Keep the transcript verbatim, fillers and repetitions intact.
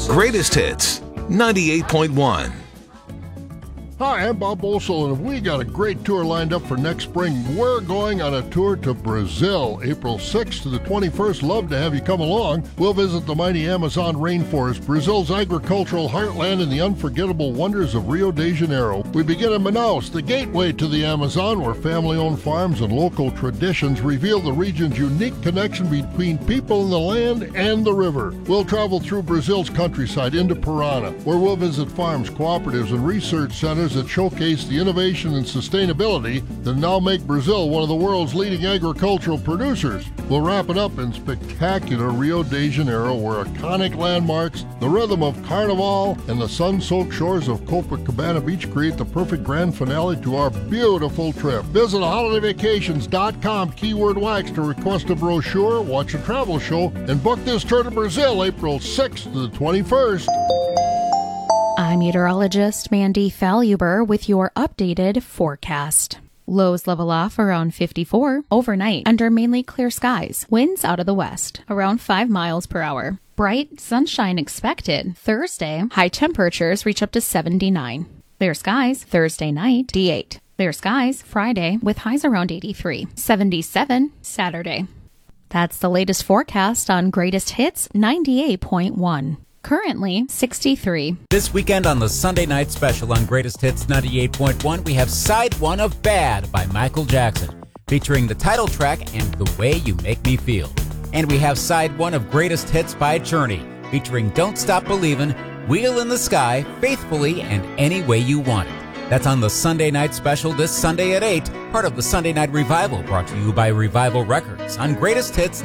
Greatest Hits, ninety-eight point one. Hi, I'm Bob Olsel, and we got a great tour lined up for next spring. We're going on a tour to Brazil, April sixth to the twenty-first. Love to have you come along. We'll visit the mighty Amazon rainforest, Brazil's agricultural heartland, and the unforgettable wonders of Rio de Janeiro. We begin in Manaus, the gateway to the Amazon, where family-owned farms and local traditions reveal the region's unique connection between people in the land and the river. We'll travel through Brazil's countryside into Parana, where we'll visit farms, cooperatives, and research centers that showcase the innovation and sustainability that now make Brazil one of the world's leading agricultural producers. We'll wrap it up in spectacular Rio de Janeiro, where iconic landmarks, the rhythm of Carnival, and the sun-soaked shores of Copacabana Beach create the perfect grand finale to our beautiful trip. Visit holiday vacations dot com, keyword wax, to request a brochure, watch a travel show, and book this tour to Brazil, April sixth to the twenty-first. I'm meteorologist Mandy Faluber with your updated forecast. Lows level off around fifty-four overnight under mainly clear skies. Winds out of the west around five miles per hour. Bright sunshine expected. Thursday, high temperatures reach up to seventy-nine. Clear skies Thursday night, D eight. Clear skies Friday with highs around eighty-three. seventy-seven Saturday. That's the latest forecast on Greatest Hits ninety-eight point one. Currently sixty-three. This weekend on the Sunday Night Special on Greatest Hits ninety-eight point one, we have Side one of Bad by Michael Jackson, featuring the title track and The Way You Make Me Feel. And we have Side one of Greatest Hits by Journey, featuring Don't Stop Believin', Wheel in the Sky, Faithfully, and Any Way You Want It. That's on the Sunday Night Special this Sunday at eight, part of the Sunday Night Revival, brought to you by Revival Records on Greatest Hits